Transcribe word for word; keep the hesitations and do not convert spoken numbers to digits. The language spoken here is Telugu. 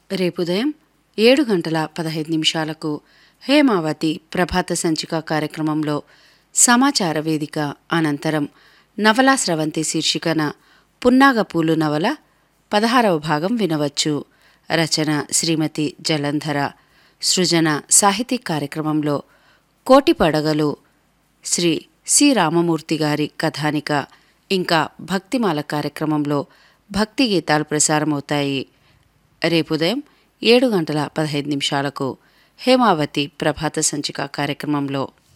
రేపు ఉదయం ఏడు గంటల పదహైదు నిమిషాలకు హేమావతి ప్రభాత సంచిక కార్యక్రమంలో సమాచార వేదిక అనంతరం నవలా స్రవంతి శీర్షికన పున్నాగపూలు నవల పదహారవ భాగం వినవచ్చు. రచన శ్రీమతి జలంధర. సృజన సాహితీ కార్యక్రమంలో కోటి పడగలు శ్రీ సి రామమూర్తి గారి కథానిక, ఇంకా భక్తిమాల కార్యక్రమంలో భక్తి గీతాలు ప్రసారమవుతాయి. రేపు ఉదయం ఏడు గంటల పదహైదు నిమిషాలకు హేమావతి ప్రభాత సంచిక కార్యక్రమంలో